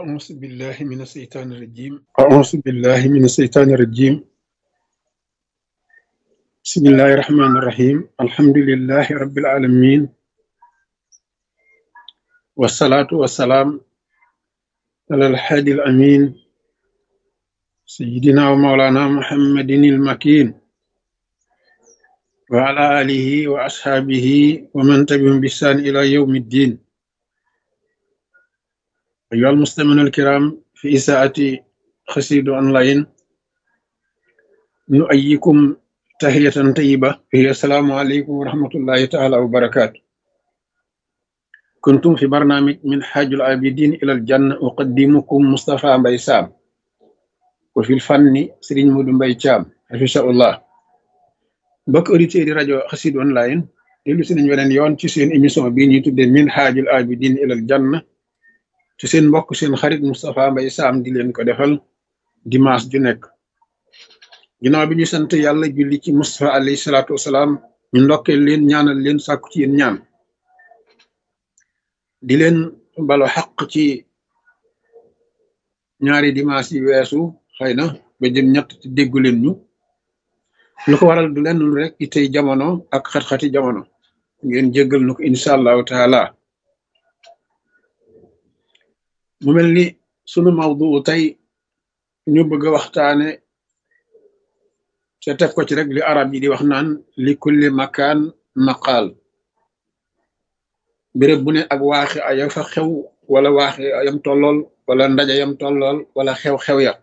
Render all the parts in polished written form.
أعوذ بالله من الشيطان الرجيم أعوذ بالله من الشيطان الرجيم بسم الله الرحمن الرحيم الحمد لله رب العالمين والصلاة والسلام على الحادي الأمين سيدنا ومولانا محمد المكين وعلى آله وأصحابه ومن تبعهم بإحسان إلى يوم الدين أيها المستمعون الكرام في إذاعة قصيدة أونلاين نؤيكم تحية طيبة هي السلام عليكم ورحمة الله تعالى وبركاته. كنتم في برنامج من حاج العابدين إلى الجنة أقدمكم مصطفى مباي سام وفي الفن سرين مودو مباي تيام حفظه الله. بك أوديتير راديو قصيدة أونلاين ديلو سي نيو ولن يون ci seen émission bi ñuy tuddé min hajul abidin ila al janna ci seen mbokk seen xarit Moustapha Mbaye Sam di leen ko defal dimanche ju nekk. ginnaaw bi ñu sant yàlla julli ci Mustafa alayhi salaatu wasalaam ñu ndokkee leen ñaanal leen sàkku ci yéen ñaan di leen balo xaq ci ñaari dimanche yi weesu xëy na ba jëm ñett ci déggu leen ñu lu ko waral du leen lu rek itey jamono ak xat-xati jamono ngeen jéggal nu ko incha allahu taala. mu mel ni sunu mawdu tey ñu bëgg a waxtaane te teg ko ci rek li arab yi di wax naan li kulli makaan maqaal béréb bu ne ak waaxi aya fa xew wala waaxi ayam tollool wala ndaje yam tollool wala xew-xew ya.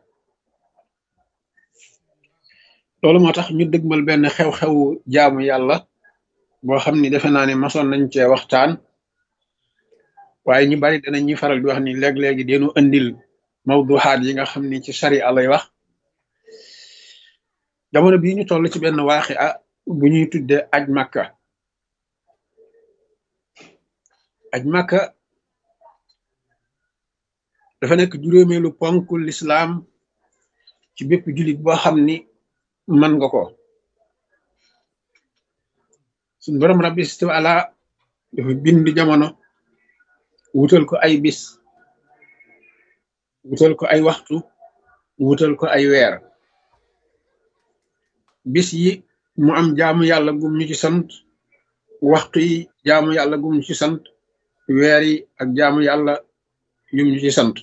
loolu moo tax ñu dëgmal benn xew-xewu jaamu yàlla boo xam ni defe naa ne masoon nañ cee waxtaan waaye ñu bari danañ ñuy faral di wax ni léeg-léegi deenu andil mawduxaat yi nga xam ni ci sariya lay wax. jamono bii ñu toll ci benn waaxi bu ñuy tudde aj makka. aj makka dafa nekk juróomeelu ponk lislaam ci bépp jullit boo xam ni mën nga ko. suñ borom rabbi istiwa dafa bind jamono wutal ko ay bis wutal ko ay waxtu wutal ko ay weer. bis yi mu am jaamu yàlla gum ñu ci sant, waxtu yi jaamu yàlla gum ñu ci sant, weer yi ak jaamu yàlla yum ñu ci sant.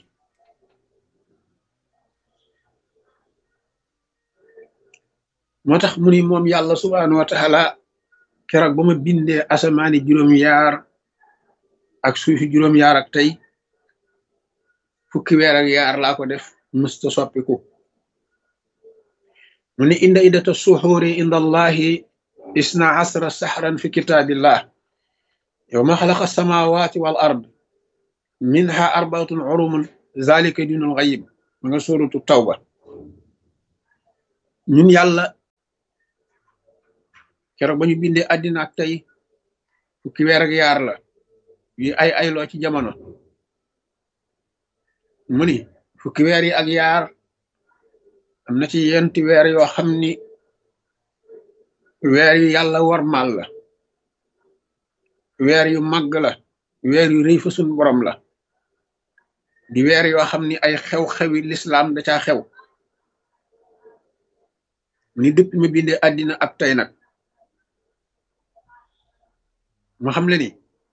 moo tax mu ni moom yàlla subhaanahu wa taala keroog ba ma bindee asamaani juróom-yaar ak suufi juróom-yaar ak tey fukki weer ak yaar laa ko def mësta soppiku. mu ni inda iddata suxuuri inda allahi isna asra saxran fi kitaabillah yowma xalaqa samawati wal ard minha arbaatun urumun zalika dinul xayib ma nga suratu tawba. ñun yàlla keroog ba ñu bindee àddina ak tey fukki weer ak yaar la yu ay loo ci jamono. mu ni fukki weer yi ak yaar am na ci yenti weer yoo xam ni weer yu yàlla warmal la, weer yu màgg la, weer yu rëy fa sun borom la, di weer yoo xam ni ay xew-xewi lislaam da caa xew. ni dëpp ma bindee àddina ak tey nag ma xam le ni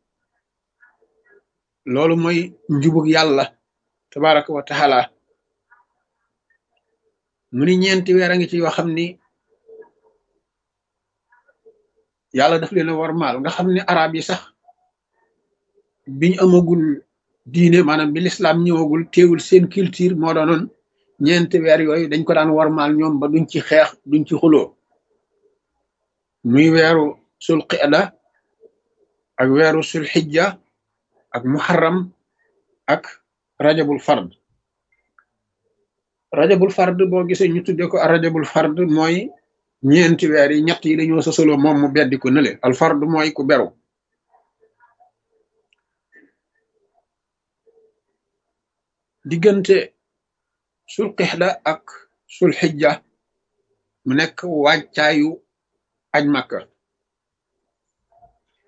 loolu mooy njubug yàlla tabaraka wa taala. mu ni ñeenti weer a ngi ci yoo xam ni yàlla daf leen a warmaal nga xam ni arab yi sax biñ amagul diine maanaam bi lislaam ñëwagul teewul seen culture moo doonoon ñeenti weer yooyu dañ ko daan warmaal ñoom ba duñ ci xeex duñ ci xuloo. muy weeru sul qida ak weeru sul xijja ak muharram ak rajabul fard. rajabul fard boo gisee ñu tudde ko rajabul fard mooy ñeenti weer yi ñett yi dañoo sosoloo moom mu beddi ko nële. al fard mooy ku beru. diggante sul qixda ak sul xijja mu nekk wàccaayu aj makka.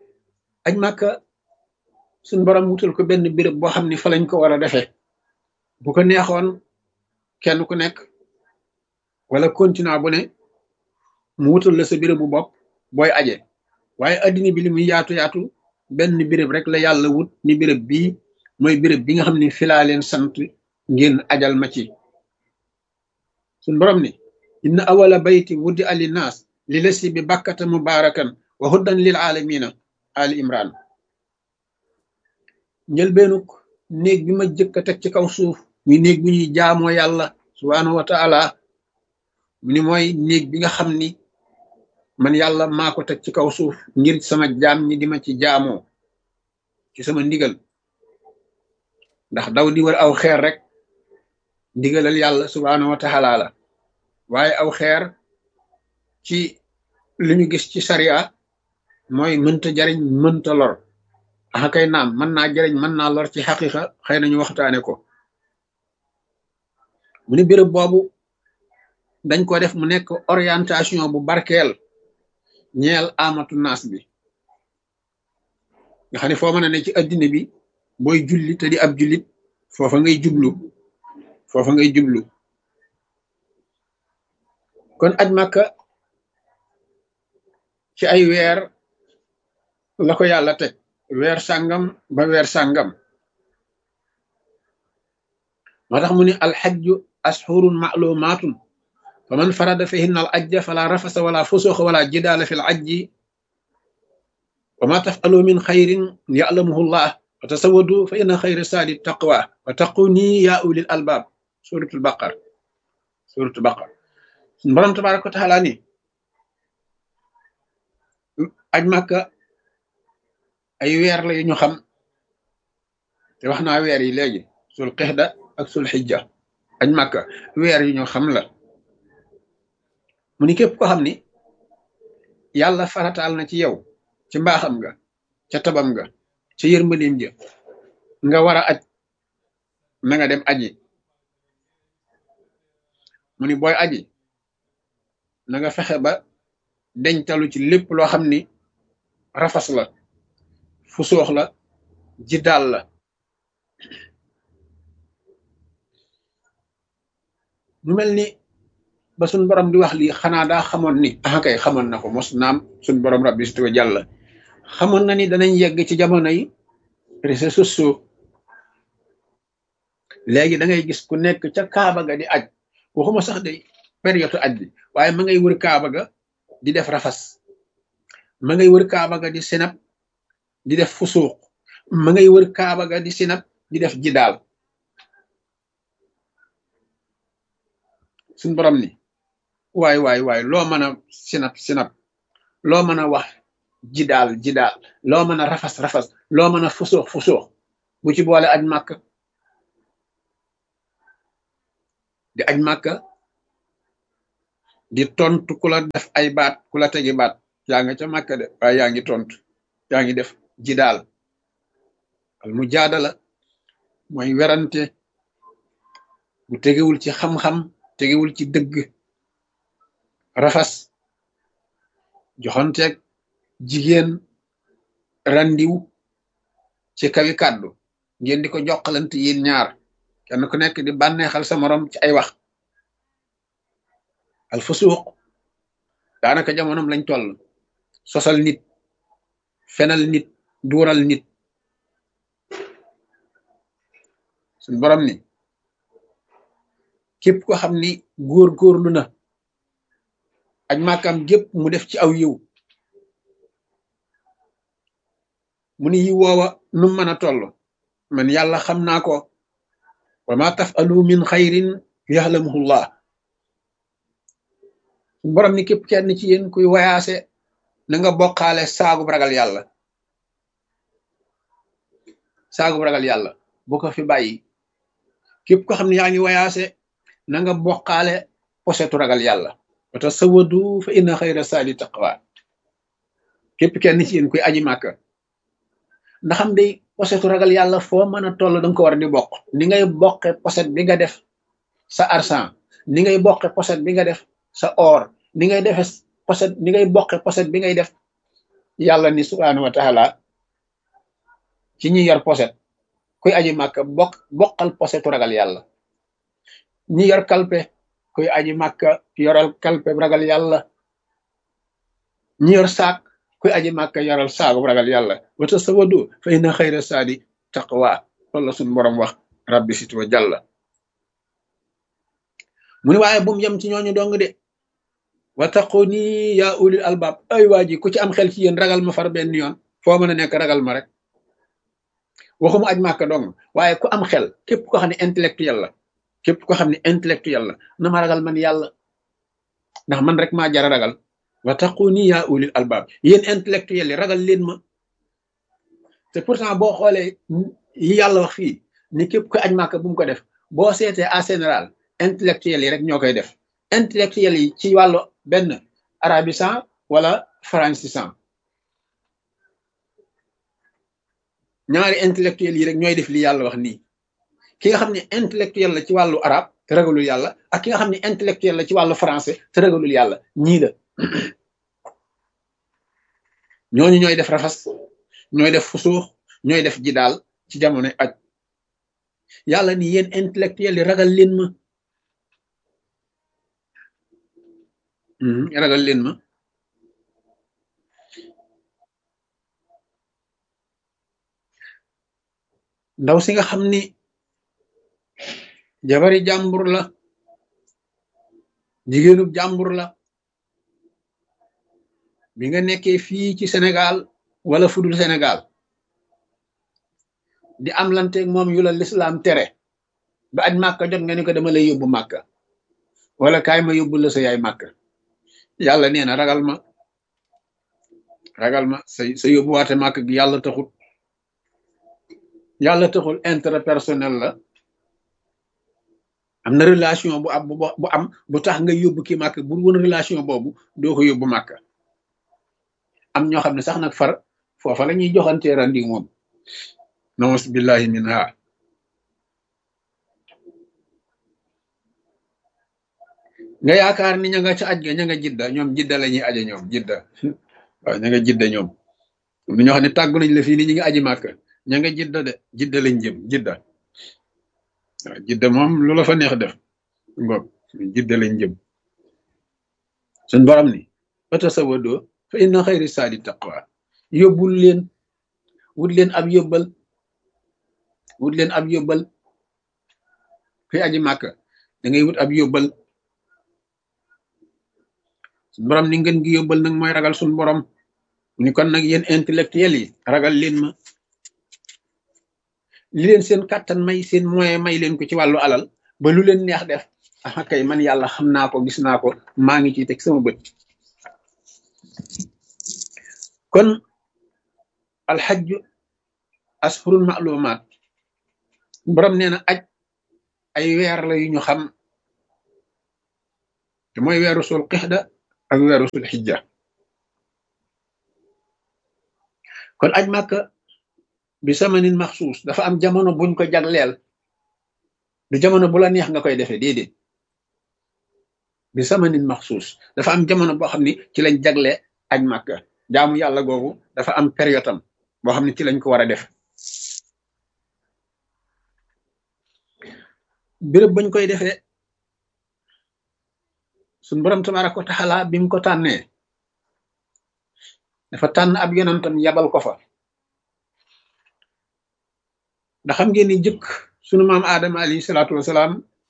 aj makka suñ borom wutal ko benn béréb boo xam ni fa lañ ko war a defee bu ko neexoon kenn ku nekk wala continent bu ne mu wutal la sa béréb bu bopp booy aje waaye addina bi li muy yaatu yaatu benn béréb rek la yàlla wut ni béréb bii mooy béréb bi nga xam ne filaa leen sant ngeen ajal ma ci suñ borom ni inna awala bayti wuddi ali naas li lesi bi bakkata mubarakan wa huddan lil alamina ali imran njëlbeenuk néeg bi ma jëkk a teg ci kaw suuf muy néeg bi ñuy jaamoo yàlla subhanahu wa taala mu ni mooy néeg bi nga xam ni man yàlla maa ko teg ci kaw suuf ngir sama jaam ñi di ma ci jaamoo ci sama ndigal ndax daw di wër aw xeer rek ndigalal yàlla subhanahu wa taala la waaye aw xeer ci li ñu gis ci sariya mooy mënta jariñ mënta lor axa kay naam mën naa jariñ mën naa lor ci xaqiqa xëy nañu waxtaane ko mu ni béréb boobu dañ ko def mu nekk orientation bu barkeel ñeel amatu naas bi nga xam ne foo mën a ne ci addina bi booy julli te di ab jullit foofa ngay jublu foofa ngay jublu kon aj Makka ci ay weer la ko yàlla teg weer sàngam ba weer sàngam moo tax mu ni alxajju ashurun ma'lumatun fa man farada fihinna al ajja fala rafasa wala fusuqa wala jidaala fi l ajji wa ma tafalu min xayrin ya'lamuhu llah wa tasawwadu fa inna xayra saadi taqwa wa taquni ya ulil albab suratul baqar suñu borom tabaraka wa taala ni aj Makka ay weer la yu ñu xam te wax naa weer yi léegi sul qixda ak sul xijja aj Makka weer yu ñu xam la mu ni képp ko xam ni yàlla farataal na ci yow ci mbaaxam nga ca tabam nga ca yërmandeem ja nga war a aj na nga dem aji mu ni booy aji na nga fexe ba deñtalu ci lépp loo xam ni rafas la fu soox la jiddaal la mu mel ni ba suñ borom di wax lii xanaa daa xamoon ni kay xamoon na ko mos naam suñ borom rabbi si tuwa jàlla xamoon na ni danañ yegg ci jamono yi réseaux sociaux léegi da ngay gis ku nekk ca Kaaba ga di aj waxuma sax de période aj bi waaye ma ngay wër Kaaba ga di def rafas ma ngay wër Kaaba ga di sinap di def fusuuq ma ngay wër Kaaba ga di sinap di def jidaal suñ borom ni waay loo mën a sinap loo mën a wax jidaal loo mën a rafas loo mën a fusuux bu ci boole aj Makka di aj Makka di tontu ku la def ay baat ku la tegi baat yaa nga ca Makka de waaye yaa ngi tontu yaa ngi def jidaal al mujaadala mooy werante bu tegewul ci xam-xam tegewul ci dëgg rafas joxonteeg jigéen randiw ci kawi kàddu ngeen di ko jokkalante yéen ñaar kenn ku nekk di bànneexal sa morom ci ay wax al fusuuq daanaka jamonoom lañ toll sosal nit fenal nit duural nit suñ borom ni képp ko xam ni góorgóorlu na aj Màkkam gépp mu def ci aw yiw mu ni yiw woowa nu mën a toll man yàlla xam naa ko wa ma tafalu min xayrin yaxlamuhu llah suñ borom ni képp kenn ci yéen kuy wayaase na nga bokkaale saagub ragal yàlla bu ko fi bàyyi képp ko xam ne yaa ngi wayaase na nga bokkaale posetu ragal yàlla wa tasawwadu fa inna xayra saadi taqwa képp kenn ci yéen kuy aji Màkka ndaxam day posetu ragal yàlla foo mën a toll danga ko war di bokk ni ngay bokke poset bi nga def sa argent ni ngay bokke poset bi nga def sa or ni ngay bokke poset bi ngay def yàlla ni subhaanahu wa taala ci ñi yor poset kuy aji màkka bokkal posetu ragal yàlla. ñi yor kalpe kuy aji màkka yoral kalpe ragal yàlla. ñi yor saak kuy aji màkka yoral saagu ragal yàlla. wa tasawadu fa inna xayra saadi taqwa loolu la suñu borom wax rabbi sit wa jàlla. mu ne waaye bu mu yem ci ñooñu dong de wattaquni yaa ulil albab ay waa ji ku ci am xel ci yéen ragal ma far benn yoon foo mën a nekk ragal ma rek. waxuma aj màkka dong waaye ku am xel képp ko xam ne intellectuel la képp ko xam ne intellectuel la na ma ragal man yàlla ndax man rek maa jara ragal. wattaquni yaa ulil albab yéen intellectuel yi ragal leen ma. te pourtant boo xoolee yi yàlla wax fii ni képp ko aj màkka bu mu ko def boo seetee en général intellectuel yi rek ñoo koy def. intellectuel yi ci wàllu benn arabisan wala francisan ñaari intellectuel yi rek ñooy def li yàlla wax nii. ki nga xam ne intellectuel la ci wàllu arab te ragalul yàlla ak ki nga xam ne intellectuel la ci wàllu français te ragalul yàlla ñii la. ñooñu ñooy def rafas ñooy def fusuux ñooy def jidaal ci jamono aj. yàlla ni yéen intellectuel yi ragal leen ma. ragal leen ma. ndaw si nga xam ni jabari jàmbur la jigéenub jàmbur la bi nga nekkee fii ci Sénégal wala fudul Sénégal di am lanteeg moom yu la lislaam tere ba aj màkka jot nga ni ko dama lay yóbbu màkka wala kaay ma yóbbu la sa yaay màkka. yàlla nee na ragal ma sa yóbbuwaate màkk gi yàlla taxul intérêt personnel la. am na relation bu am bu tax nga yóbbu ki màkk bu woon relation boobu doo ko yóbbu màkk. am ñoo xam ne sax nag far foofa la ñuy joxantee randi moom naus billahi minha. nga yaakaar ni ña nga ca aj ga ña nga jidda ñoom jidda la ñuy aje ñoom jidda waaw ña nga jidda ñoom am na ñoo xam ne tàggu nañ la fii ni ñi ngi aji màkk ña nga jidda de jidda lañ jëm jidda waaw jidda moom lu la fa neex def ngoog jidda lañ jëm. suñ borom ni fa tasawadoo fa inna xayri saadi taqwa yóbbul leen wut leen ab yóbbal fi aji màkk da ngay wut ab yóbbal. suñ borom ni ngeen gi yóbbal nag mooy ragal suñ borom ni kon nag yéen intellectuel yi ragal leen ma. li leen seen kàttan may seen moyen may leen ko ci wàllu alal ba lu leen neex def ah kay man yàlla xam naa ko gis naa ko maa ngi ciy teg sama bët. kon alxajju ashurul maalumaat borom nee na aj ay weer la yu ñu xam te mooy weeru sul qixda ak weeru sul xijja. kon aj màkka bi samanin maxsuus dafa am jamono buñ ko jagleel du jamono bu la neex nga koy defee déedéet. bi samanin maxsuus dafa am jamono boo xam ni ci lañ jagle aj màkka jaamu yàlla googu dafa am période am boo xam ne ci lañ ko war a def. béréb bañ koy defee suñ borom tabaraka wa taala bi mu ko tànnee dafa tànn ab yonantam yabal ko fa. ndax xam ngeen ni jëkk sunu maam Adama alayhi salaatu wasalaam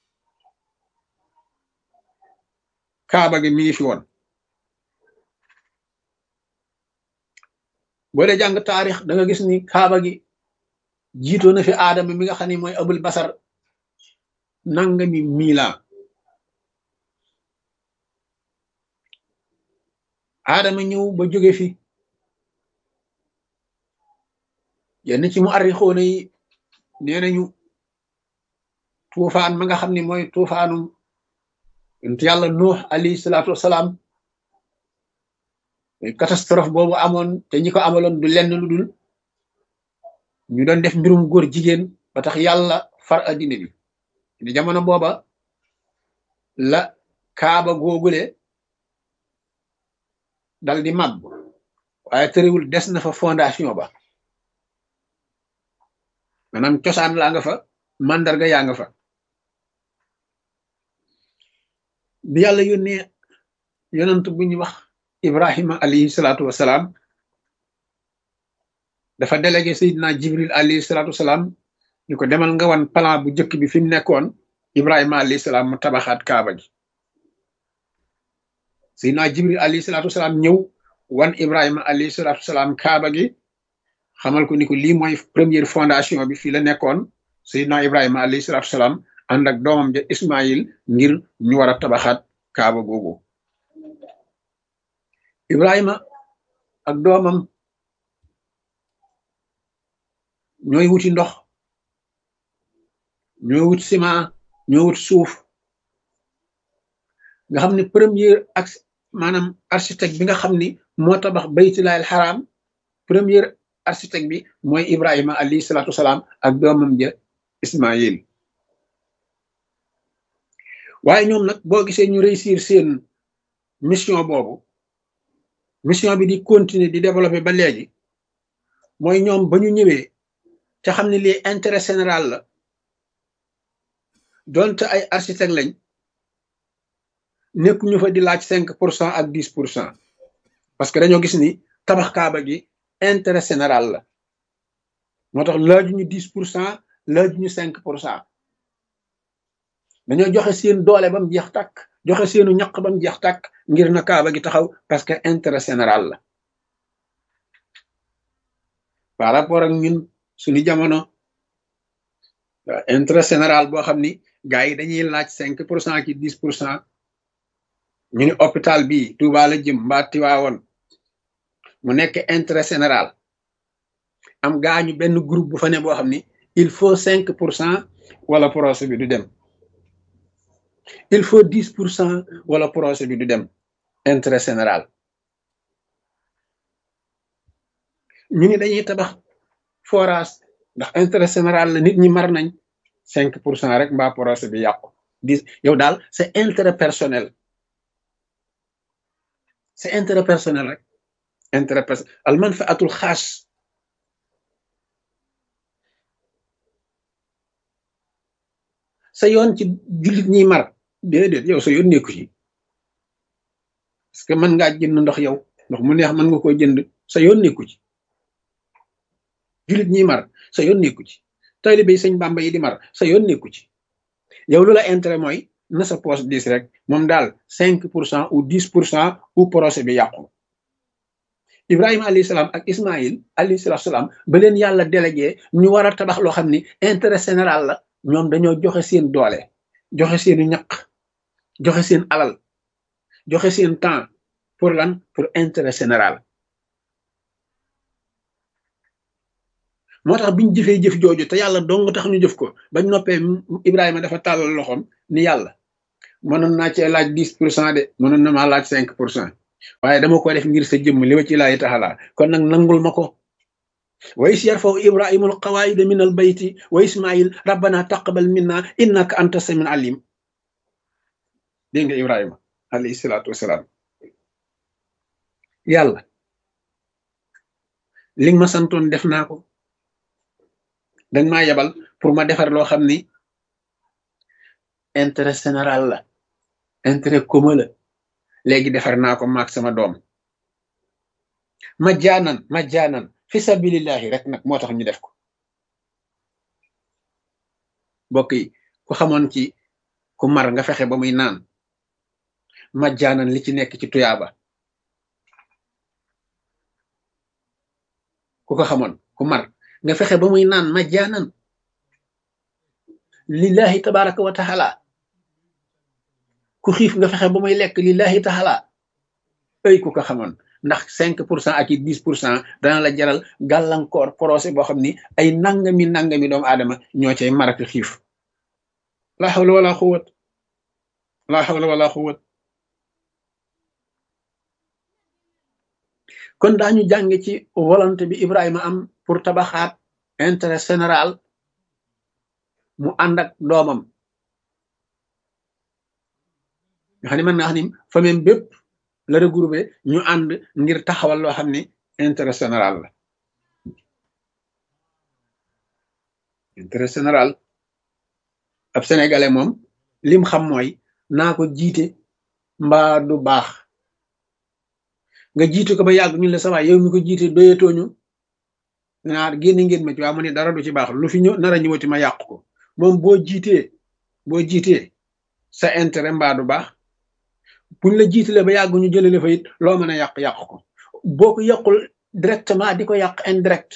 kaaba gi mi ngi fi woon. boo dee jàng taarix da nga gis ni kaaba gi jiitoo na fi Adama mi nga xam ne mooy abul basar nangami miila. Adama ñëw ba jóge fi yenn ci mu arrixoona yi nee nañu tuufaan ma nga xam ne mooy tuufaanum yonent yàlla nuux alayhi salaatu wasalaam catastrophe boobu amoon te ñi ko amaloon du lenn lu dul ñu doon def mbirum góor jigéen ba tax yàlla far addina bi di jamono booba la kaaba googule dal di màbb waaye tëriwul des na fa fondation ba. maanaam cosaan laa nga fa mandarga yaa nga fa. bi yàlla yónnee yonant bu ñu wax Ibrahima alayhi salaatu wasalaam, dafa délégué Seydina Jibril alayhi salaatu wasalaam ñu ko demal nga wan plan bu njëkk bi fi mu nekkoon Ibrahima alayhi salaam mu tabaxaat kaaba gi. Seydina Jibril alayhi salaatu wasalaam ñëw wan Ibrahima alayhi salaatu wasalaam kaaba gi, xamal ko ni ko lii mooy première fondation bi fii la nekkoon. Seydina Ibrahima alayhi salaatu wasalaam ànd ak doomam ja Ismaïl ngir ñu war a tabaxaat kaaba googu. Ibrahima ak doomam ñooy wuti ndox, ñooy wut ciment, ñooy wut suuf. nga xam ne premier ak maanaam architecte bi nga xam ni moo tabax baytullaahil xaraam, premier architecte bi mooy Ibrahima alayhi salaatu wasalaam ak doomam ja Ismaïl. waaye ñoom nag boo gisee ñu réussir seen mission boobu, mission bi di continuer di développer ba léegi, mooy ñoom ba ñu ñëwee te xam ne lii intérêt général la, donte ay architecte lañ, nekk ñu fa di laaj 5% ak 10%, parce que dañoo gis ni tabax kaaba gi intérêt général la. moo tax laajuñu 10%, laajuñu 5%. dañoo joxe seen doole ba mu jeex tàkk, joxe seenu ñaq ba mu jeex tàkk ngir na kaaba gi taxaw, parce que intérêt général la. par rapport ak ñun suñu jamono, intérêt général boo xam ni gars yi dañuy laaj 5% ki 10%. ñu ni hôpital bi Touba la jëm mbaa Tiwaawoon, mu nekk intérêt général, am gaañu benn groupe bu fa ne boo xam ni il faut 5% wala projet bi du dem, il faut 10% wala projet bi du dem. intérêt général. ñu ni dañuy tabax forage ndax intérêt général la, nit ñi mar nañ, 5% rek mbaa projet bi yàqu. yow daal c'est intérêt personnel, c'est intérêt personnel rek. intérêt personnel, al manfaatul xaas. sa yoon ci jullit ñi mar, déedéet, yow sa yoon nekku ci, parce que mën ngaa jënd ndox, yow ndox mu neex mën nga koo jënd, sa yoon nekku ci. jullit ñi mar, sa yoon nekku ci. taalibe yi sëñ Bàmba yi di mar, sa yoon nekku ci. yow lu la intérêt mooy na sa poche 10 rek, moom daal 5% ou 10% ou projet bi yàqu. Ibrahima alayhi salaam ak Ismaïl alayhi salaam ba leen yàlla délégué ñu war a tabax loo xam ni intérêt général la, ñoom dañoo joxe seen doole, joxe seenu ñaq, joxe seen alal, joxe seen temps. pour lan? pour intérêt général. moo tax biñ jëfee jëf jooju te yàlla dong tax ñu jëf ko, bañ noppee Ibrahima dafa tàllal loxoom ni yàlla, mënoon naa cee laaj 10% de, mënoon na maa laaj 5%, waaye dama ko def ngir sa jëmm li wa ci laayi taxalaa, kon nag nangul ma ko. wa is yarfau ibrahimul qawaida min al bayti wa ismail rabbana taqabal minna innaka anta samiul alim. dégg nga Ibrahima alayhi salaatu wasalaam, yàlla li nga ma santoon def naa ko, dañ maa yebal pour ma defar loo xam ni intérêt général la, intérêt commun la, léegi defar naa ko maag sama doom, ma jaanan fi sabilillahi rek nag moo tax ñu def ko. mbokk yi, ku xamoon ci ku mar nga fexe ba muy naan, ma jaanan li ci nekk ci tuyaaba, ku ko xamoon, ku mar nga fexe ba muy naan ma jaanan lillahi tabaraka wa taala, ku xiif nga fexe ba muy lekk lillahi taala. ay ku ko xamoon, ndax 5% ak 10% dana la jaral gàllankoor procès boo xam ni ay nangami doomu aadama ñoo cay maraki xiif. la hawla wala quwwat, la hawla wala quwwat. kon daañu jàng ci volonté bi Ibrahima am pour tabaxaat intérêt général, mu ànd ak doomam, nga xam ne mën naa xam ni famille bépp la regroupé, ñu ànd ngir taxawal loo xam ne intérêt général la. intérêt général. ab sénégalais moom lim xam mooy naa ko jiite mbaa du baax nga jiite ko ba yàgg ñu la sawaay yow mi ko jiite doyatooñu naar génn ngeen ma ci waa mu ne dara du ci baax lu fi ñëw nar a ñëwati ma yàq ko moom boo jiitee sa intérêt mbaa du baax buñ la jiitale ba yàgg ñu jëlale fa it loo mën a yàq ko boo ko yàqul directement di ko yàq indirect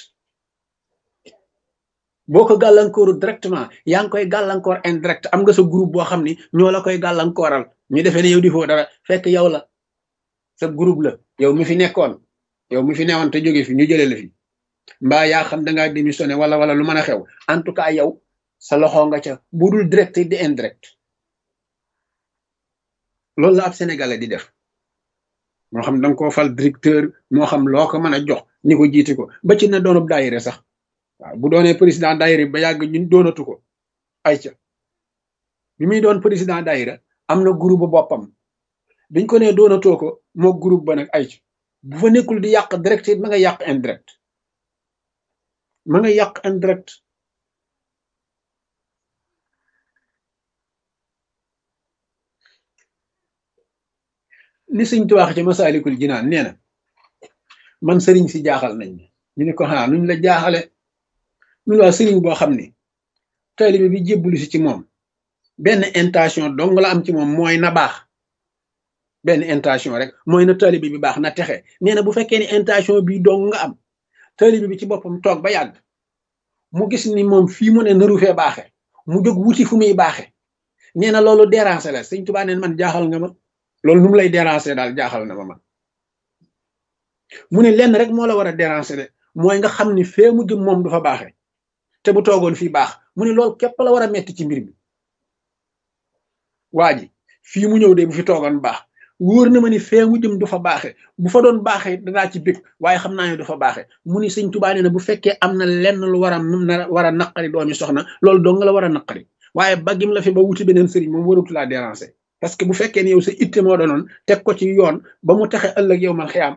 boo ko gàllankooru directement yaa ngi koy gàllankoor indirect am nga sa groupe boo xam ni ñoo la koy gàllankooral ñu defee ne yow di foo dara fekk yow la sa groupe la yow mi fi nekkoon yow mi fi newoon te jóge fi ñu jëlee la fi mbaa yaa xam da ngaa démissionné wala lu mën a xew en tout cas yow sa loxo nga ca bu dul direct di indirect loolu la ab sénégalais di def moo xam da nga koo fal directeur moo xam loo ko mën a jox ni ko jiite ko ba ci na doonub daayire sax waaw bu doonee président daayira ba yàgg ñun doonatu ko ay ca bi muy doon président daayira am na groupe boppam biñ ko nee doonatoo ko moo groupe ba nag ay ca bu fa nekkul di yàq direct it ma nga yàq indirect ni Sëñ Tuubaa wax ci Masaalikul Jinaan nee na man sëriñ si jaaxal nañ ñu ne ko xanaa nuñ la jaaxale ñu waa sëriñ boo xam ne taalibe bi jébbalu si ci moom benn intention dong la am ci moom mooy na baax benn intention rek mooy na taalibe bi baax na texe nee na bu fekkee ni intention bi dong nga am taalibe bi ci boppam toog ba yàgg mu gis ni moom fii mu ne naru fee baaxe mu jóg wuti fu muy baaxe nee na loolu déranger la Sëñ Tuubaa neen man jaaxal nga ma loolu nu mu lay déranger daal jaaxal na ma man mu ne lenn rek moo la war a déranger de mooy nga xam ni fee mu jëm moom du fa baaxe te bu toogoon fii baax mu ne loolu képp la war a metti ci mbir mi waa ji fii mu ñëw de bu fi toogoon baax wóor na ma ni fee mu jëm du fa baaxe bu fa doon baaxe danaa ci bég waaye xam naa ne du fa baaxe mu ni Sëñ Tuubaa nee na bu fekkee am na lenn lu war a naqari doomi soxna loolu dong nga la war a naqari waaye baggim la fi ba wuti beneen sëriñ moom waratu laa déranger parce que bu fekkee ne yow sa itte moo doonoon teg ko ci yoon ba mu taxe ëllëg yow mal xiyaam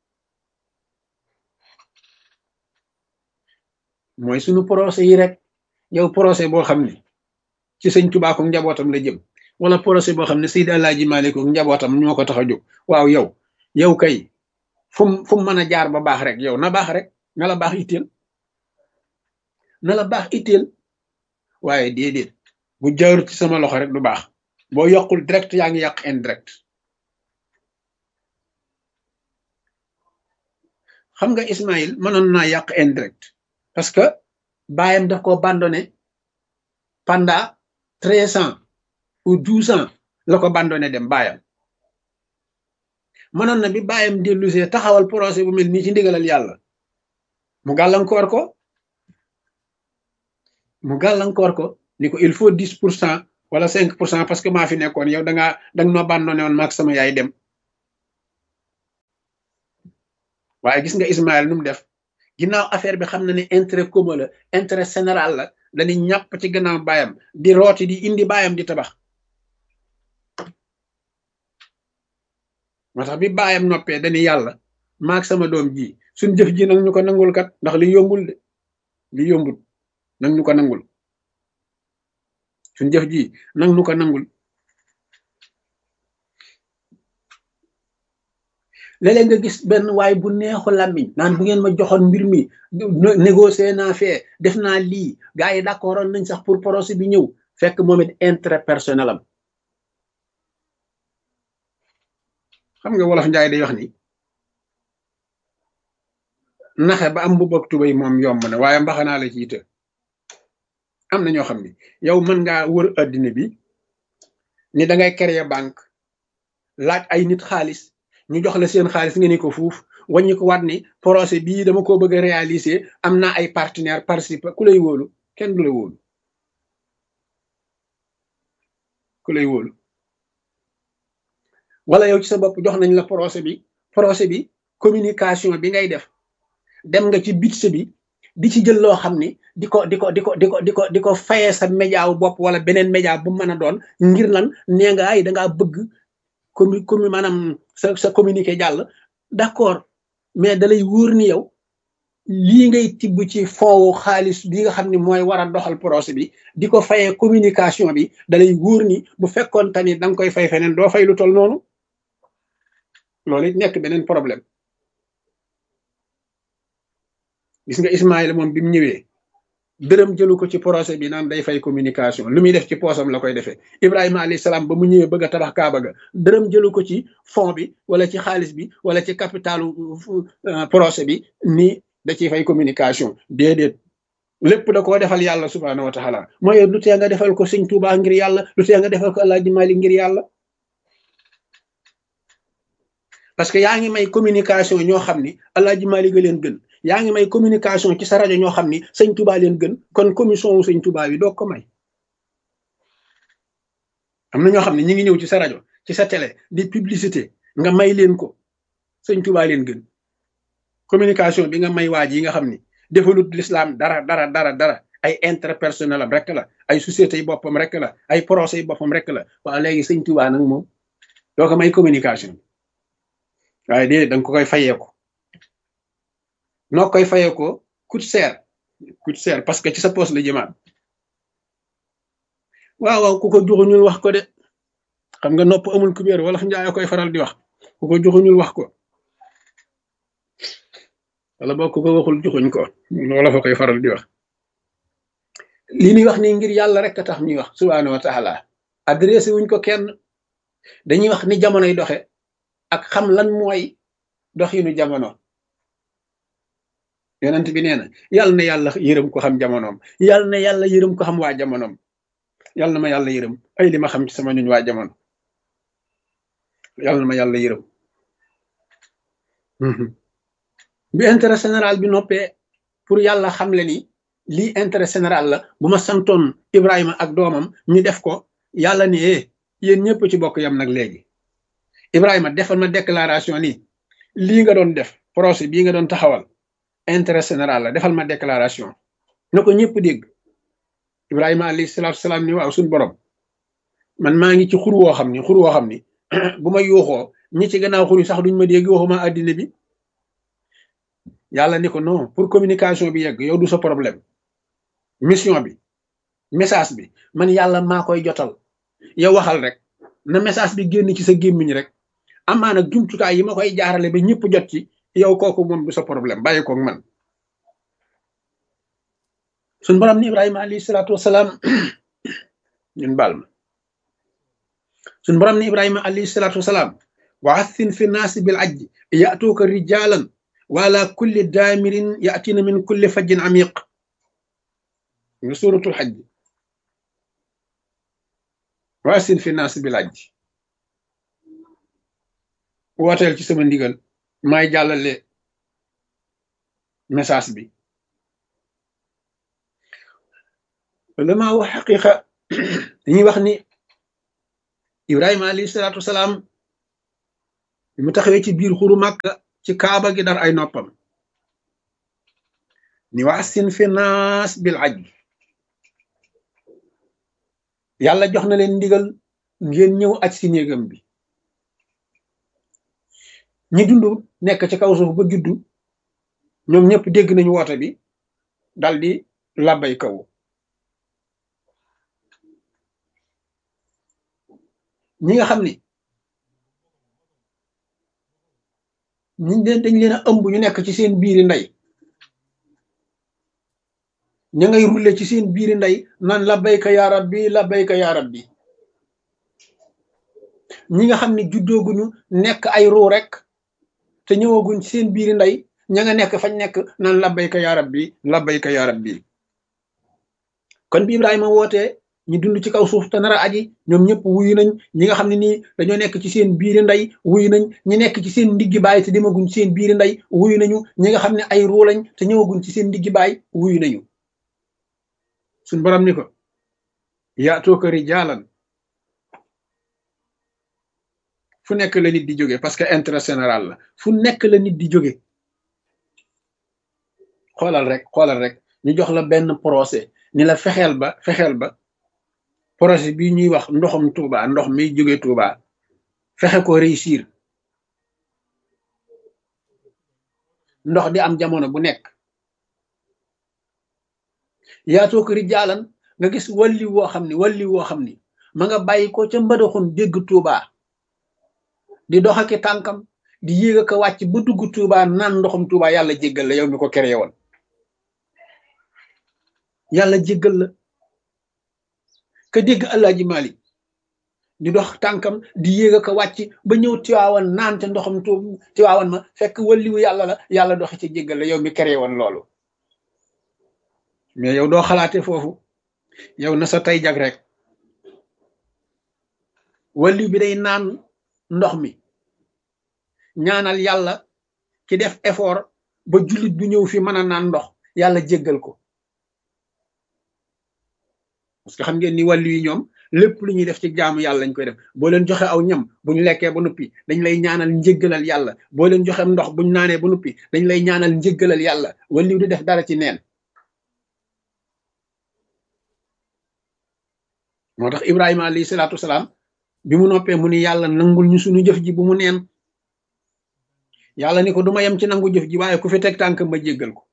mooy suñu procès yi rek yow procès boo xam ne ci Sëñ Tuubaa ko njabootam la jëm wala procès boo xam ne Seydi Alaaji Maalik ko njabootam ñoo ko tax a jóg waaw yow kay fu mu mën a jaar ba baax rek yow na baax rek na la baax itteel waaye déedéet bu jaarut ci sama loxo rek du baax boo yokkul direct yaa ngi yàq indirect xam nga Ismaïl mënoon naa yàq indirect parce que baayam daf ko abandonné pendant 13 ans ou 12 ans la ko abandonné dem baayam mënoon na bi baayam dellusee taxawal projet bu mel nii ci ndigalal yàlla mu gàllankoor ko ni ko il faut 10% wala 5% parce que maa fi nekkoon yow danga noo abandonné woon maag sama yaay dem waaye gis nga Ismaël nu mu def ginnaaw affaire bi xam na ne intérêt commun la intérêt général la dañuy ñàpp ci gannaaw baayam di rooti di indi baayam di tabax moo tax bi baayam noppee dañuy yàlla maag sama doom ji suñ jëf ji nag ñu ko nangul kat ndax li yombul de li yombul nag ñu ko nangul suñ jëf ji nag ñu ko nangul léeg-léeg nga gis benn waay bu neexu làmmiñ naan bu ngeen ma joxoon mbir mi négocier naa fee def naa lii gars yi d'accord nañ sax pour projet bi ñëw fekk moom it intérêt personnel am xam nga wolof njaay day wax ni naxe ba am mbubb ak tubéy moom yomb na waaye mbaxanaa la ci ite am na ñoo xam ne yow mën ngaa wër addina bi ni da ngay créer banque laaj ay nit xaalis ñu jox la seen xaalis nga ni ko fuuf wàññi ko waat ni projet bii dama ko bëgg a réaliser am naa ay partenaire participer ku lay wóolu kenn du la wóolu ku lay wóolu wala yow ci sa bopp jox nañ la projet bi communication bi ngay def dem nga ci budget bi di ci jël loo xam ni di ko fayee sa média wu bopp wala beneen média bu mën a doon ngir lan nee nga ay dangaa bëgg maanaam sa communiqué jàll d'accord mais dalay wóor ni yow lii ngay tibb ci foowu xaalis bi nga xam ne mooy war a doxal projet bi di ko fayee communication bi dalay wóor ni bu fekkoon tamit da nga koy fay feneen doo fay lu tol noonu. loolu it nekk beneen problème. gis nga Ismaïla moom bi mu ñëwee dërëm jëlu ko ci projet bi naan day fay communication lu muy def ci poosam la koy defee. Ibrahima alayhi salaam ba mu ñëwee bëgg a tabax Kaaba ga dërëm jëlu ko ci fond bi wala ci xaalis bi wala ci capitalu projet bi ni da ciy fay communication déedéet lépp da koo defal yàlla subhaanahu wa taala. mooy lu tee nga defal ko sëñ Tuubaa ngir yàlla, lu tee nga defal ko Alaaji Maalik ngir yàlla. parce que yaa ngi may communication ñoo xam ni Alaaji Maalik a leen gën, yaa ngi may communication ci sa rajo ñoo xam ni sëñ Tuubaa leen gën, kon commission wu sëñ Tuubaa bi doo ko may. am na ñoo xam ne ñi ngi ñëw ci sa rajo ci sa télé di publicité nga may leen ko, sëñ Tuubaa leen gën. communication bi nga may waaj yi nga xam ni defalut l'islam dara ay intérêt personnel am rek la, ay sociétés yi boppam rek la, ay procès yi boppam rek la. waaw léegi sëñ Tuubaa nag moom doo ko may communication waaye déedéet danga ko koy fayeeko. noo koy fayeeko coûte cher parce que ci sa poche la jëmaat. waaw ku ko joxuñul wax ko de, xam nga nopp amul kubéer wala njaay koy faral di wax, ku ko joxuñul wax ko wala boo ku ko waxul joxuñ ko wala fa koy faral di wax. li ñuy wax ni ngir yàlla rek a tax ñuy wax subhaanahu wa taala, adressé wuñ ko kenn. dañuy wax ni jamonoy doxe ak xam lan mooy doxinu jamono. yonent bi nee na yàlla na yàlla yërëm ko xam jamonoom, yàlla na yàlla yërëm ko xam waa jamonoom, yàlla na ma yàlla yërëm ay li ma xam ci sama ñuñ waa jamono, yàlla na ma yàlla yërëm. bi intérêt général bi noppee pour yàlla xam le ni lii intérêt général la, bu ma santoon Ibrahima ak doomam ñu def ko, yàlla ni yéen ñëpp ci bokk yam nag léegi. Ibrahima defal ma déclaration ni lii nga doon def projet bii nga doon taxawal intérêt général la, defal ma déclaration na ko ñëpp dégg. Ibrahima alayhi salaatu salaam ni waaw suñu borom, man maa ngi ci xur woo xam ni bu ma yuuxoo ñi ci gannaaw xur yi sax duñ ma dégg, waxuma addina bi. yàlla ni ko non, pour communication bi yegg yow du sa problème, mission bi message bi man yàlla maa koy jotal, yow waxal rek na message bi génn ci sa gémmiñ rek, amaa nag jumtukaay yi ma koy jaarale ba ñëpp jot ci, yow kooku moom du sa problème, bàyyi koog man. suñ borom ni Ibrahima alayhi salaatu wasalaam ñun baal ma, suñ borom ni Ibrahima alayhi salaatu wasalaam wa athin fi naasi bil ajji ya'tuuka rijaalan wa ala kulli daamirin ya'tina min kulli fajjin amiq. nga suuratul xajj, wa athin fi naasi bil ajji, wooteel ci sama ndigal, maay jàllale message bi. lama wax xaqiqa dañuy wax ni Ibrahima alayhi salaatu wasalaam mu taxawee ci biir xuru Màkka ci kaaba gi dar ay noppam ni waasin fi naas bil ajj, yàlla jox na leen ndigal ngeen ñëw aj si néegam bi. ñi dund nekk ci kaw suuf ba juddu ñoom ñëpp dégg nañu woote bi dal di labbay kaw. ñi nga xam ni dañ leen a ëmb ñu nekk ci seen biiri ndey, ña ngay rulle ci seen biiri ndey naan labbayka yaa rabbi labbayka yaa rabbi. ñi nga xam ne juddooguñu nekk ay ruu rek te ñëwaguñ ci seen biiri ndey, ña nga nekk fañ nekk naan labbayka yaa rabbi labbayka yaa rabbi. kon bi Ibrahima wootee ñi dund ci kaw suuf te nar a aji ñoom ñëpp wuyu nañ. ñi nga xam ne nii dañoo nekk ci seen biiri ndey wuyu nañ, ñi nekk ci seen ndiggi baay te demaguñ ci seen biiri ndey wuyu nañu, ñi nga xam ne ay ruu lañ te ñëwaguñ ci seen ndiggi baay wuyu nañu. suñ borom ni ko yaatuuka rijaalan, fu nekk la nit di jóge parce que intérêt général la, fu nekk la nit di jóge. xoolal rek ñu jox la benn procès ni la fexeel ba projet bii ñuy wax ndoxum Touba, ndox mi jóge Touba, fexe ko réussir, ndox di am jamono bu nekk yaatoo ko rijaalan nga gis walli woo xam ni ma nga bàyyi ko ca mbadaxun dégg Tuubaa di dox ak tànkam di yéeg ak a wàcc ba dugg Tuubaa naan ndoxum Tuubaa yàlla jéggal la yow mi ko créé woon yàlla jéggal la ka dégg Alaaji Maalik di dox tànkam di yéeg ak a wàcc ba ñëw Tiwaawan naan ca ndoxum Tiwaawan ma fekk walliwu yàlla la yàlla doxi ci jéggal la yow mi créé woon loolu mais yow doo xalaate foofu yow na sa tey jag rek walliw bi day naan ndox mi ñaanal yàlla ki def effort ba jullit bu ñëw fi mën a naan ndox yàlla jéggal ko parce que xam ngeen ni wàllu yi ñoom lépp lu ñuy def ci jaamu yàlla lañ koy def boo leen joxe aw ñam bu ñu lekkee ba noppi dañ lay ñaanal njéggalal yàlla boo leen joxe ndox bu ñu naanee ba noppi dañ lay ñaanal njéggalal yàlla wàllu di def dara ci neen moo tax Ibrahima alayhi salaatu wasalaam bi mu noppee mu ni yàlla nangul ñu suñu jëf ji bu mu neen yàlla ni ko du ma yem ci nangu jëf ji waaye ku fi teg tànk ma jéggal ko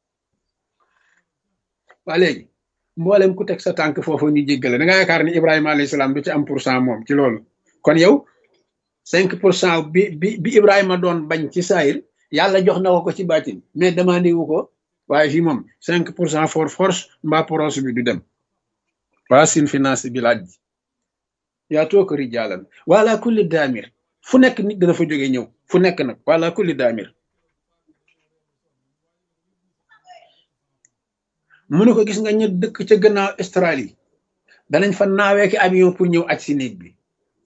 waa léegi mboolem ku teg sa tànk foofu ñu jéggale da nga yaakaar ni Ibrahima alayhi salaam du ci am % moom ci loolu kon yow 5% bi Ibrahima doon bañ ci saayir yàlla jox na ko ci baatin mais demandé wu ko waaye fii moom 5% for force mbaa poros bi du dem waa sin finance bi laaj ji yaa toog rijaalan wala kulli daamir fu nekk nit dana fa jóge ñëw fu nekk nag wala kulli daamir mu ne ko gis nga ñu dëkk ca gannaaw Australie danañ fa naawee ki avion pour ñëw aj si néeg bi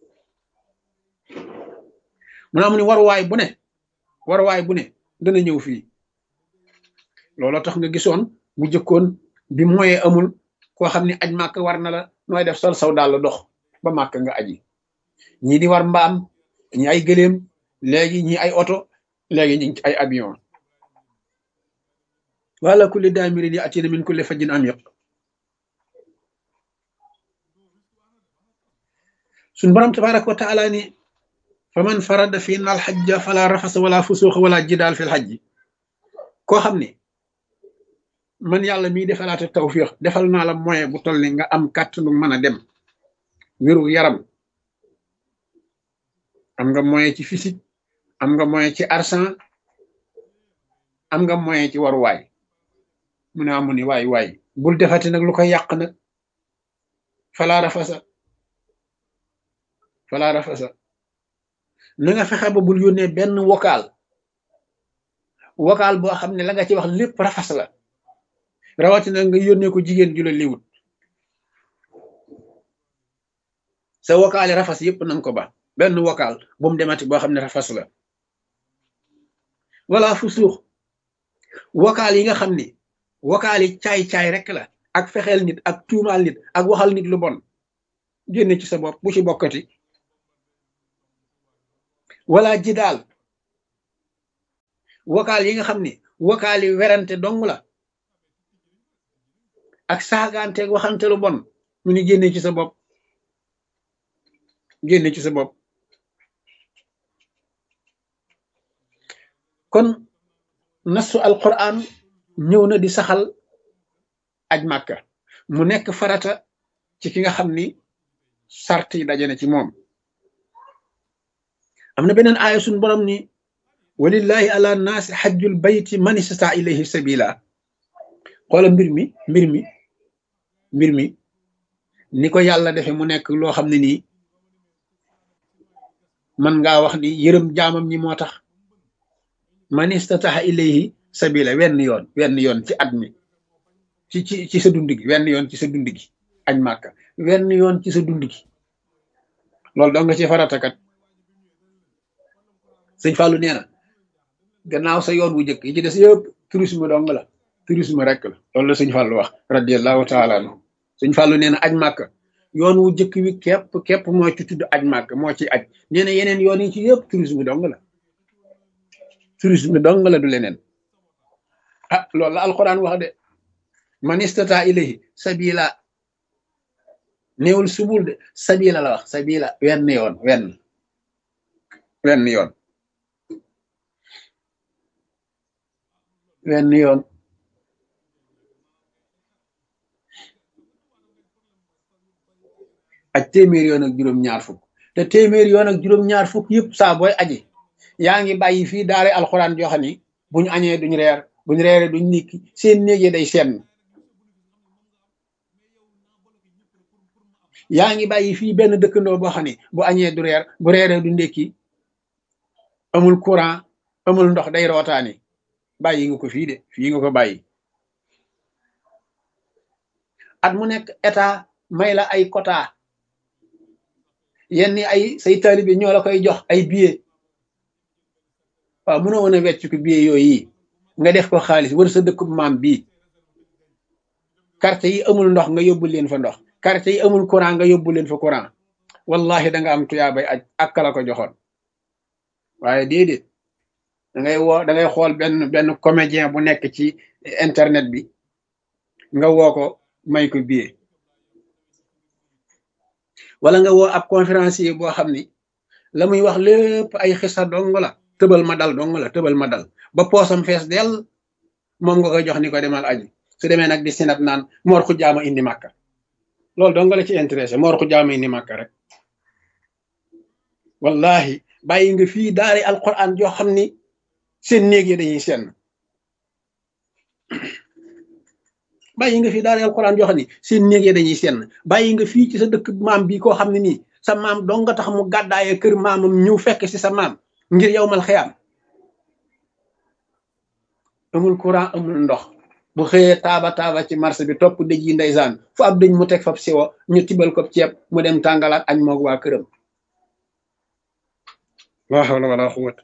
mu naa mu ne waruwaay bu ne dana ñëw fii looloo tax nga gisoon bu jëkkoon bi moyen amul koo xam ne aj màkk war na la nooy def sol saw daal la dox ba màkk nga aji ñii di war mbaam ñi ay gëléem léegi ñi ay oto léegi ñu ngi ci ay avion wala kulli daamirin yi atina min kulli fajjin amiq suñ borom tabaraka wa taala ni fa man farada fi na alxajja fala rafasa wala fusuuxa wala jidaal fi lxajji koo xam ne man yàlla miy defalaate tawfiix defal naa la moyen bu toll ni nga am kàttanu mën a dem wéru yaram am nga moyen ci physique am nga moyen ci argent am nga moyen ci waruwaay mu ne amu ni waay bul defati nag lu koy yàq nag fala rafasa na nga fexe ba bul yónnee benn vocal boo xam ne la nga ci wax lépp rafas la rawatina nga yónnee ko jigéen ju la liwut sa vocal yi rafas yëpp nanga ko ba benn vocal bu mu demati boo xam ne rafas la wala fu suux vocal yi nga xam ni vocal yi caay-caay rek la ak fexeel nit ak tuumaal nit ak waxal nit lu bon génne ci sa bopp bu ci bokkati wala jidaal vocal yi nga xam ni vocal yi werante dong la ak saagaanteeg waxante lu bon mu ni génne ci sa bopp kon nasu alquran ñëw na di saxal aj màkka mu nekk farata ci ki nga xam ni sart yi daje na ci moom am na beneen aaya suñ borom ni walillahi ala naasi xajjul bayti man istata ilayhi sabila xoola mbir mi ni ko yàlla defe mu nekk loo xam ne nii man ngaa wax ni yërëm jaamam ñi moo tax man istataha ilayhi sabila wenn yoon ci at mi ci sa dund gi wenn yoon ci sa dund gi aj màkka wenn yoon ci sa dund gi loolu dong nga ci faratakat sëñ Fallou nee na gannaaw sa yoon wu njëkk yi ci des yëpp tourisme dong la tourisme rek la loolu la sëñ Fallou wax radiallahu taala anhu sëñ Fallou nee na aj màkka yoon wu njëkk wi képp moo ci tudd aj màkka moo ci aj nee na yeneen yoon yi ci yëpp tourisme dong la du leneen ah loolu la alquran wax de man istata ilayhi sabila néewul subul de sabila la wax sabila wenn yoon aj téeméeri yoon ak juróom-ñaar fukk te téeméeri yoon ak juróom-ñaar fukk yëpp saa booy aji yaa ngi bàyyi fii daare alxuraan joo xam ni buñ añee duñ reer buñ reere duñ nikki seen néeg yi day senn yaa ngi bàyyi fii benn dëkkandoo boo xam ne bu añee du reer bu reeree du ndékki amul courant amul ndox day rootaani bàyyi nga ko fii de fii nga ko bàyyi at mu nekk état may la ay quota yenn ay say taalibe ñoo la koy jox ay billet waaw mënoo woon a wecc ko billet yooyu nga def ko xaalis wër sa dëkkub maam bii quartier yi amul ndox nga yóbbu leen fa ndox quartier yi amul courant nga yóbbu leen fa courant wallahi da nga am tuyaabay aj ak la ko joxoon waaye déedéet da ngay xool benn comédien bu nekk ci internet bi nga woo ko may ko billet wala nga woo ab conférencier boo xam ni la muy wax lépp ay xisa dong la tëbal ma dal dong la tëbal ma dal ba poosam fees dell moom nga koy jox ni ko demal aji su demee nag di sinat naan moor xu jaama indi màkka loolu dong la ci intéressé moor xu jaama indi màkka rek wallahi bàyyi nga fii daari alquran joo xam ni seen néeg yi dañuy senn bàyyi nga fii daari alquran joo xam ni seen néeg yi dañuy senn bàyyi nga fii ci sa dëkk maam bi koo xam ne nii sa maam dong nga tax mu gàddaaye kër maamam ñëw fekk si sa maam ngir yow mal xiyaam amul courant amul ndox bu xëyee taaba ci marché bi topp dëj yi ndeysaan fu ab dëj mu teg fab siwo ñu tibal ko ceeb mu dem tàngalaat añ moog waa këram laa hawla wala quwwata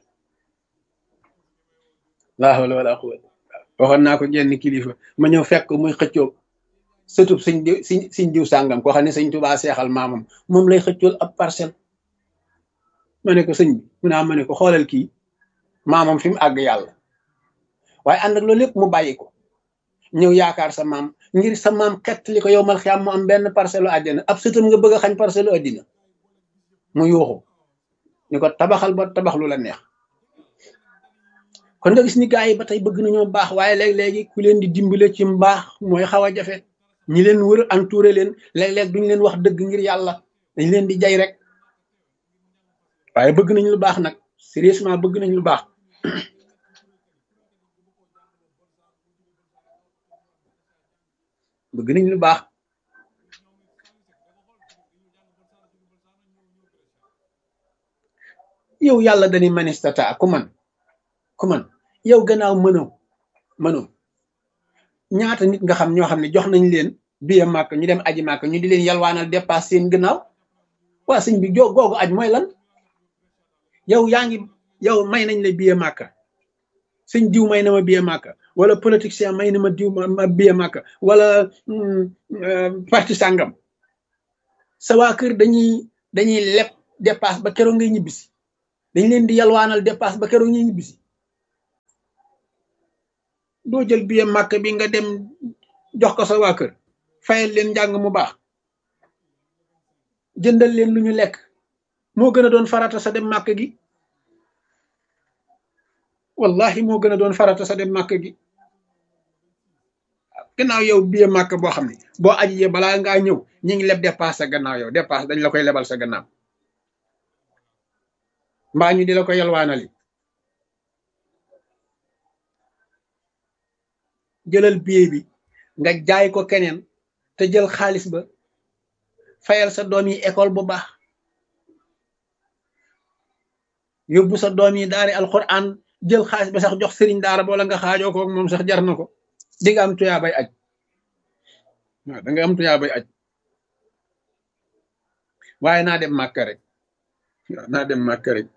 laa hawla wala quwwata waxoon naa ko genn kilifa ma ñëw fekk muy xëccoo sëtub siñ diw sàngam koo xam ne sëñ Tuubaa seexal maamam moom lay xëccool ab parcelle ma ne ko sëñ bi mu naa ma ne ko xoolal kii maamam fi mu àgg yàlla waaye ànd ak loolu lépp mu bàyyi ko ñëw yaakaar sa maam ngir sa maam xett li ko yow mal xiyaam mu am benn parcelle àddina ab sëtam nga bëgg a xañ parcelle àddina mu yuuxu ñu ko tabaxal ba tabax lu la neex kon nga gis ni gaa yi ba tey bëgg nañoo baax waaye léeg-léegi ku leen di dimbale ci mbaax mooy xaw a jafe ñi leen wër entouré leen léeg-léeg duñ leen wax dëgg ngir yàlla dañ leen di jay rek waaye bëgg nañ lu baax nag sérieusement bëgg nañ lu baax bëgg nañ lu baax yow yàlla dañuy manistata ku man yow gannaaw mënoo ñaata nit nga xam ñoo xam ne jox nañ leen biye màkk ñu dem aji màkk ñu di leen yalwaanal dépasse seen gannaaw waa sëñ bi googu aj mooy lan yow may nañ la biye màkk sëñ diw may na ma biye màkk wala politicien may na ma diw ma biye màkk wala parti sàngam sa waa kër dañuy leb dépasse ba keroog ngay ñibbisi dañ leen di yalwaanal dépasse ba keroog ñuy ñibbisi doo jël biye màkk bi nga dem jox ko sa waa kër fayal leen njàng mu baax jëndal leen lu ñu lekk moo gën a doon farata sa dem màkk gi wallahi moo gën a doon farata sa dem màkk gi gannaaw yow biye màkk boo xam ne boo ajiyee balaa ngaa ñëw ñi ngi leb dépasse sa gannaaw yow dépasse dañ la koy lebal sa gannaaw mbaa ñu di la ko yalwaanali jëlal billet bi nga jaay ko keneen te jël xaalis ba fayal sa doom yi école bu baax yóbbu sa doom yi daari alquran jël xaalis ba sax jox sëriñ daara boola nga xaajoo ko moom sax jar na ko di nga am tuyaa bay aj waaw da nga am tuyaa bay aj waaye naa dem màkk rek waaw naa dem màkk rek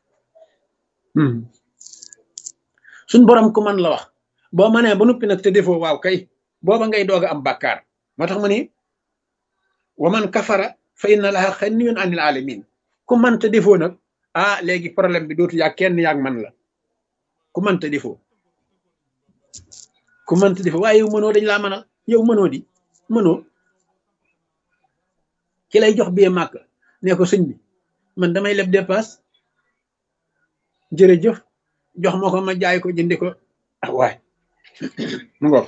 suñ borom ku man la wax boo mënee ba noppi nag te defoo waaw kay booba ngay doog a am bàkkaar moo tax mu ni wa man kafara fa inna laha xaniyyun anil alamin ku man te defoo nag léegi problème bi dootu yaa kenn yaag man la ku man te defoo waaye yow mënoo dañ laa mënal yow mënoo ki lay jox bee màkk ne ko sëñ bi man damay leb dépasse jërëjëf jox ma ko ma jaay ko jëndi ko waay mu ngoog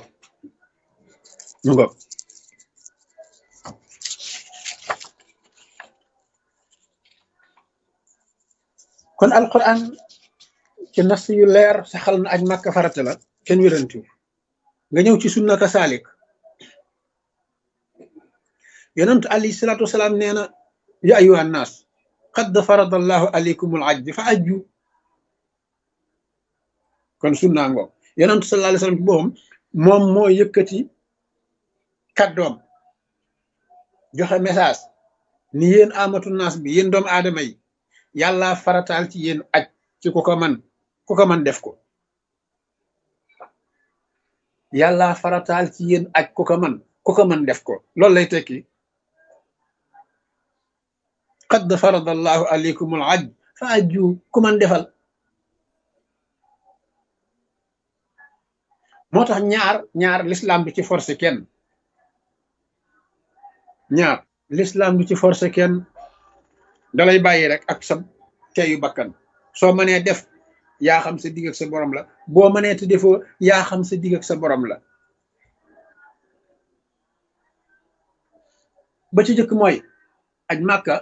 kon alquran ci nas yu leer saxal na aj màkka farata la kenn wérantiw nga ñëw ci sunna ka saalik yonent alayhi salaatu wasalaam nee na ya ayuha nnaas qad farada allahu alaykumul ajj fa ajju kon sunna ngoog yonent sallallahu alayhi wasallam ci boppam moom moo yëkkati kàddoom joxe message ni yéen amatu naas bi yéen doomu aadama yi yàlla farataal ci yéen aj ci ku ko man def ko yàlla farataal ci yéen aj ku ko man def ko loolu lay tekki qad farada allahu alaykumul ajj fa ajju ku man defal moo tax ñaar l'islam du ci forcé kenn l'islam du ci forcé kenn dalay bàyyi rek ak sa teyu bakkan soo mënee def yaa xam sa digg ak sa borom la boo mënee te defoo yaa xam sa digg ak sa borom la ba ci jëkk mooy aj màkka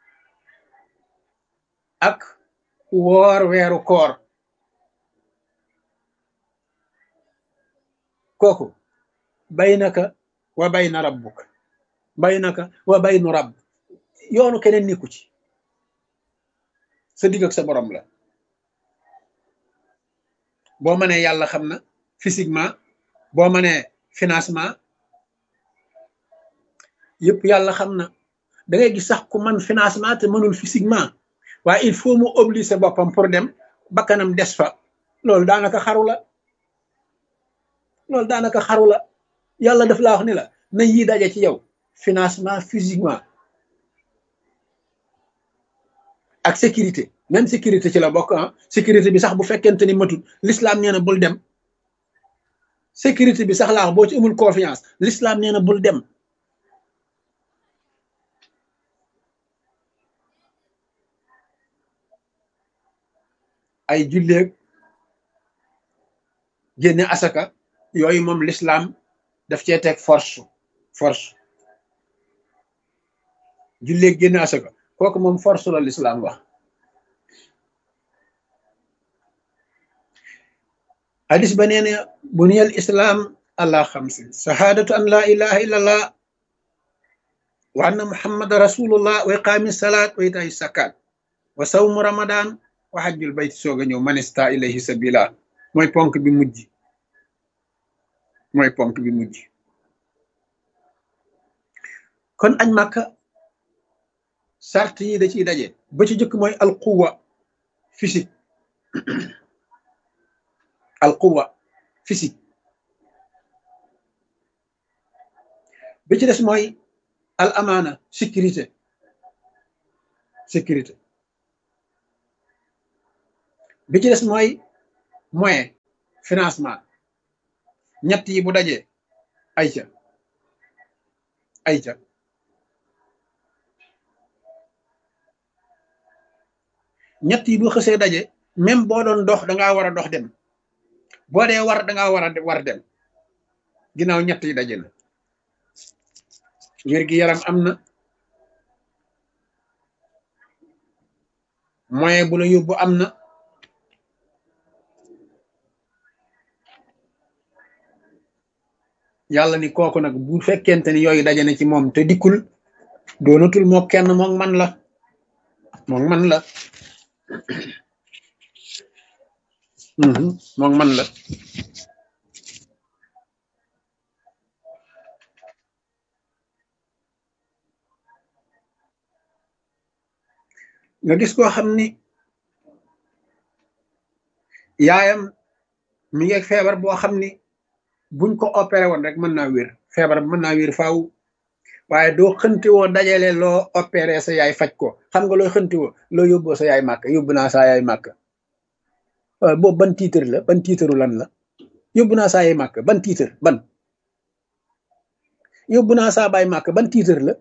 ak woor weeru koor kooku baynaka wa bayna rabbuk baynaka wa baynu rabb yoonu keneen nekku ci sa digg ak sa borom la boo mënee yàlla xam na physiquement boo mënee financement yëpp yàlla xam na da ngay gis sax ku man financement te mënul physiquement waaye il faut mu obliger boppam pour dem bakkanam des fa loolu daanaka xaru la yàlla daf laa wax ni la na yii daje ci yow financement physiquement ak sécurité même sécurité ci la bokk sécurité bi sax bu fekkente ni matul l'islam nee na bul dem sécurité bi sax laa wax boo ci amul confiance l'islam nee na bul dem ay julleeg génne asaka yooyu moom l'islam daf cee teg force julleeg génne asaka kooku moom force la l'islam wax hadis ba nee na buniyal islam ala xamsin shahadatu an la ilaha illallah wa anna muhammadan rasulullah wa iqaami salat wa itaay zakat wa sawmu ramadan wa hajjul bayti soog a ñëw manista ilayhi sabila mooy ponk bi mujj kon añ màkka sart yi da ciy daje ba ci jëkk mooy alquwa physique bi ci des mooy al amaana sécurité bi ci des mooy moyen financement ñett yi bu dajee ayca ñett yi bu xësee daje même boo doon dox dangaa war a dox dem boo dee war dangaa war dem ginnaaw ñett yi daje na wér gi yaram am na moyen bu la yóbbu am na yàlla ni kooku nag bu fekkente ni yooyu daje na ci moom te dikkul doonatul moo kenn moom man la moom man la nga gis koo xam ni yaayam mi ngi ak feebar boo xam ni buñ ko opéré woon rek mën naa wér feebar mën naa wér faaw waaye doo xënti woo dajale loo opéré sa yaay faj ko xam nga looy xënti woo loo yóbboo sa yaay màkk yóbbu naa saa yaay màkk boobu ban titre la ban tiitaru lan la yóbbu naa saa yaay màkk ban titre yóbbu naa saa baay màkk ban titre la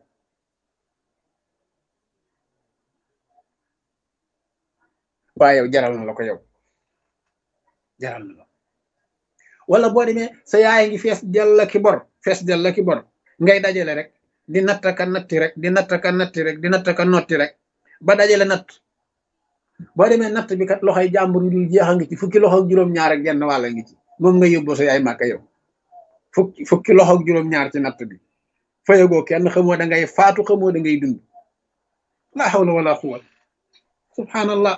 waaye yow jaral na la ko yow jaral na la wala boo demee sa yaay ngi fees dell ki bor ngay dajale rek di nattaka natti rek di nattaka notti rek ba dajale natt boo demee natt bi kat loxoy jàmbur yu dul jeex a ngi ci fukki loxo ak juróom-ñaar ak genn wàll ngi ci moom nga yóbbu sa yaay màkka yow fukki loxo ak juróom-ñaar ci natt bi fayagoo kenn xamoo da ngay faatu xamoo da ngay dund la hawla wala quwwata subhanallah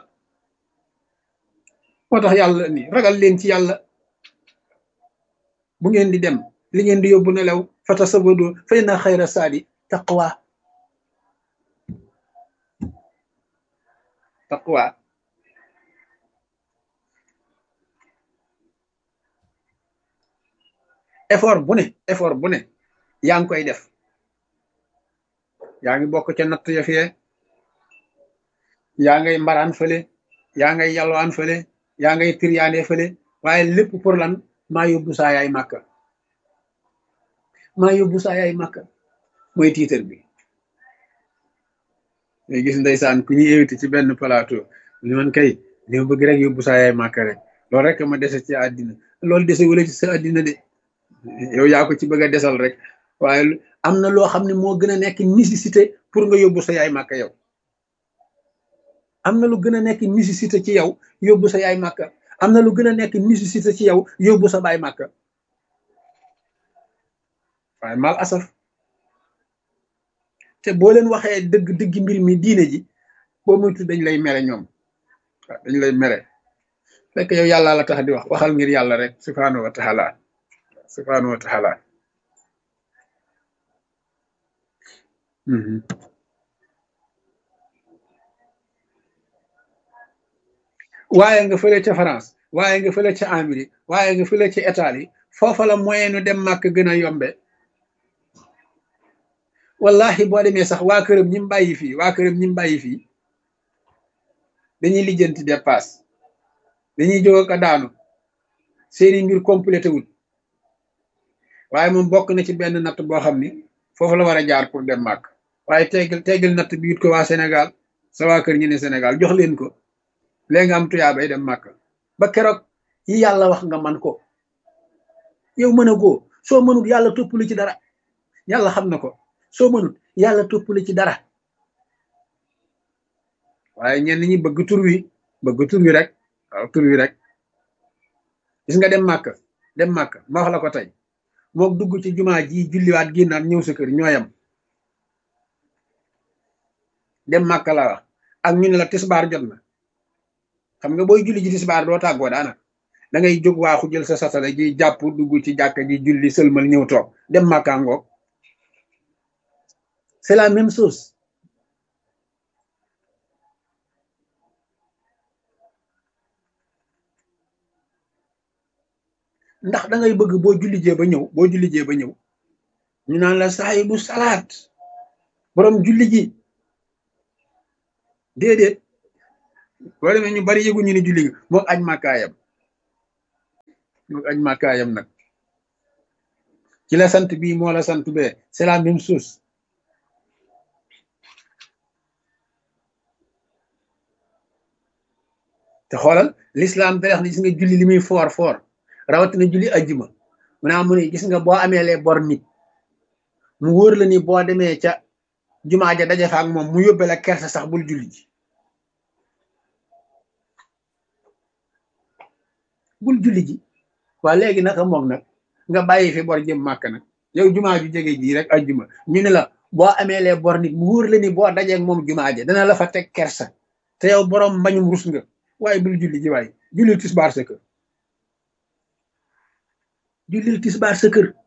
moo tax yàlla ni ragal leen ci yàlla bu ngeen di dem li ngeen di yóbbu nelaw fatasabadu fa inna xayra saadi taqwa effort bu ne yaa ngi koy def yaa ngi bokk ca natt ya fee yaa ngay mbaraan fële yaa ngay yalwaan fële yaa ngay tiryaane fële waaye lépp pour lan maa yóbbu saa yaay màkka maa yóbbu saa yaay màkka mooy tiitar bi ngay gis ndeysaan ku ñuy invité ci benn plateau li man kay li ma bëgg rek yóbbu saa yaay màkka rek loolu rek ma dese ci àddina loolu dese wala ci sa àddina de yow yaa ko ci bëgg a desal rek waaye am na loo xam ne moo gën a nekk nécessité pour nga yóbbu sa yaay màkka yow am na lu gën a nekk nécessité ci yow yóbbu sa yaay màkka am na lu gën a nekk nécessité ci yow yóbbu sa baay màkka waaye mal asaf te boo leen waxee dëgg mbir mi diine ji boo moytu dañ lay mere ñoom waaw dañ lay mere fekk yow yàlla la tax di wax waxal ngir yàlla rek subhanahu wa taala waaye nga fële ca France waaye nga fële ca Amérique waaye nga fële ca Italie foofa la moyen nu dem màkk gën a yombe wallahi boo demee sax waa këram ñi mu bàyyi fii dañuy lijjanti dépasse dañuy jóg ak daanu seeni mbir complété wut waaye moom bokk na ci benn natt boo xam ni foofu la war a jaar pour dem màkk waaye teggal natt bi it ko waa Sénégal sa waa kër ñu ne Sénégal jox leen ko léegi nga am tuyaabay dem màkk ba keroog yi yàlla wax nga man ko yow mën a goo soo mënut yàlla toppali ci dara yàlla xam na ko soo mënut yàlla toppali ci dara waaye ñenn ñi bëgg tur wi rek waaw tur wi rek gis nga dem màkk ma wax la ko tey mook dugg ci jumaa ji julliwaat génnaat ñëw sa kër ñooyam dem màkk la wax ak ñu ne la tisbaar jot na xam nga booy julli ji tisbaar doo tàggoo daanaka da ngay jóg waaxu jël sa satala ji jàpp dugg ci jàkka ji julli sëlmal ñëw toog dem màkkaa ngoog c'est la même chose ndax da ngay bëgg boo julli jee ba ñëw ñu naan la saahibu salaat borom julli ji déedéet boo demee ñu bari yëgu ñu ni julli mook aj màkkaayam nag ci la sant bii moo la sant bee c'est la même chose te xoolal l'islam da wax ne gis nga julli li muy foor rawatina julli ajjuma mu ne gis nga boo amee les bor nit mu wóor la ni boo demee ca jumaa ja daje fa ak moom mu yóbbe la kersa sax bul julli ji waa léegi naka moom nag nga bàyyi fi bor jëm màkk nag yow jumaa ju jege ji rek ajjuma ñu ne la boo amee les bor nit mu wóor la ni boo dajeeg moom jumaa ja dana la fa teg kersa te yow borom mbañum rus nga waaye bul julli ji waaye jullil tisbaar sa kër